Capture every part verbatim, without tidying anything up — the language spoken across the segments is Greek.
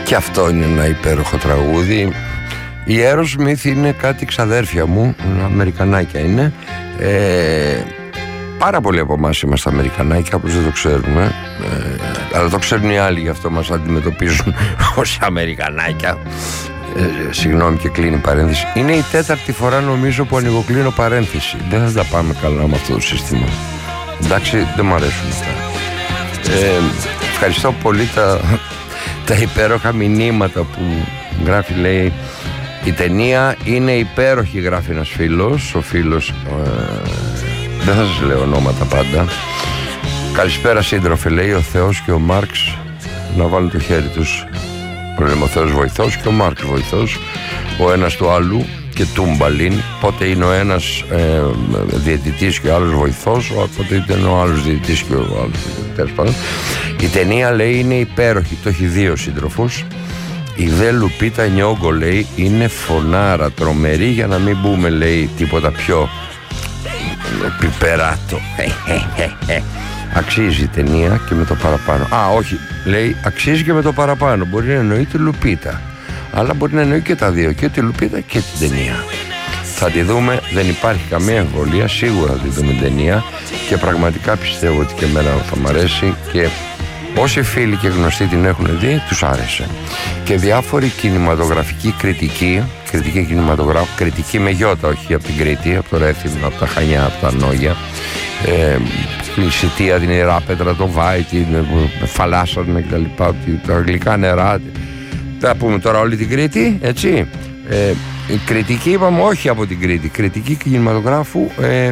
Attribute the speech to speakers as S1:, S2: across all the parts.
S1: Και αυτό είναι ένα υπέροχο τραγούδι. Η Aerosmith είναι κάτι ξαδέρφια μου, Αμερικανάκια είναι. ε, Πάρα πολλοί από εμάς είμαστε Αμερικανάκια, απλώς δεν το ξέρουμε, ε, αλλά το ξέρουν οι άλλοι, γι' αυτό μας αντιμετωπίζουν ως Αμερικανάκια. ε, Συγγνώμη και κλείνει παρένθεση. Είναι η τέταρτη φορά νομίζω που ανοιγοκλίνω παρένθεση. Δεν θα τα πάμε καλά με αυτό το σύστημα. Εντάξει, δεν μου αρέσουν αυτά. ε, Ευχαριστώ πολύ τα, τα υπέροχα μηνύματα που γράφει, λέει: η ταινία είναι υπέροχη, γράφει ένας φίλος. Ο φίλος, ε, δεν θα σας λέω ονόματα πάντα. Καλησπέρα σύντροφε, λέει, ο Θεός και ο Μάρξ να βάλουν το χέρι τους. Ο Θεός βοηθός και ο Μάρξ βοηθός, ο ένας του άλλου και τούμπαλιν. Πότε είναι ο ένας ε, διαιτητής και ο άλλος βοηθός, πότε είναι ο άλλος διαιτητής και ο άλλος, τέλος πάντων. Η ταινία, λέει, είναι υπέροχη, το έχει δύο σύντροφους. Η δε Λουπίτα Νιόγκο, λέει, είναι φωνάρα, τρομερή, για να μην πούμε, λέει, τίποτα πιο πιπεράτο. Αξίζει η ταινία και με το παραπάνω. Α, όχι, λέει, αξίζει και με το παραπάνω. Μπορεί να εννοεί τη Λουπίτα, αλλά μπορεί να εννοεί και τα δύο, και τη Λουπίτα και την ταινία. Θα τη δούμε, δεν υπάρχει καμία εμβολία, σίγουρα θα τη δούμε την ταινία και πραγματικά πιστεύω ότι και εμένα θα μ' αρέσει και όσοι φίλοι και γνωστοί την έχουν δει, τους άρεσε. Και διάφοροι κινηματογραφικοί κριτικοί, κριτική κινηματογράφου, κριτική με γιώτα, όχι από την Κρήτη, από το Ρέθυμνο, από τα Χανιά, από τα Νόγια, ε, η Σιτία, την Ιεράπετρα, το Βάη, την Φαλάσσαρνα κτλ. Τα γλυκά νερά. Θα πούμε τώρα όλη την Κρήτη, έτσι. Ε, η κριτική, είπαμε, όχι από την Κρήτη, κριτική κινηματογράφου. Ε,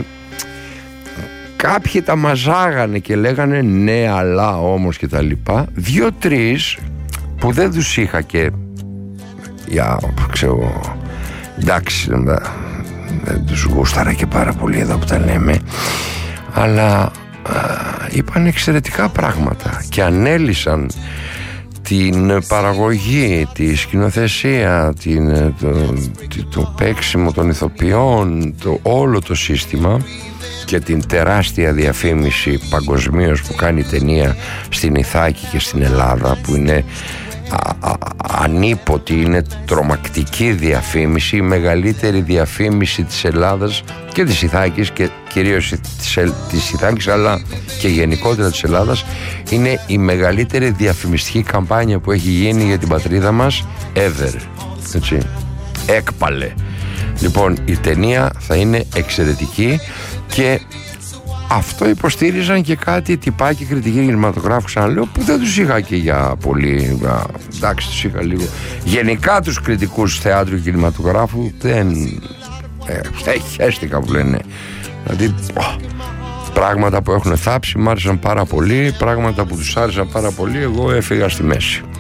S1: Κάποιοι τα μαζάγανε και λέγανε ναι, αλλά όμως και τα λοιπά. Δύο-τρεις που δεν τους είχα και για, ξέρω, εντάξει, δεν τους γούσταρα και πάρα πολύ εδώ που τα λέμε, αλλά α, είπαν εξαιρετικά πράγματα και ανέλυσαν την παραγωγή, τη σκηνοθεσία, την, το, το, το παίξιμο των ηθοποιών, το, όλο το σύστημα και την τεράστια διαφήμιση παγκοσμίως που κάνει η ταινία στην Ιθάκη και στην Ελλάδα, που είναι α, α, ανίποτη, είναι τρομακτική διαφήμιση, η μεγαλύτερη διαφήμιση της Ελλάδας και της Ιθάκης και κυρίως της, της Ιθάκης, αλλά και γενικότερα της Ελλάδας. Είναι η μεγαλύτερη διαφημιστική καμπάνια που έχει γίνει για την πατρίδα μας ever, έτσι, έκπαλε. Λοιπόν, η ταινία θα είναι εξαιρετική και αυτό υποστήριζαν και κάτι τυπάκι κριτική κινηματογράφου, ξαναλέω, που δεν τους είχα και για πολύ. Εντάξει, τους είχα λίγο. Γενικά τους κριτικούς θεάτρου και κινηματογράφου δεν ε, χαίστηκα που λένε. Δηλαδή oh, πράγματα που έχουν θάψει μ' άρεσαν πάρα πολύ, πράγματα που τους άρεσαν πάρα πολύ, εγώ έφυγα στη μέση.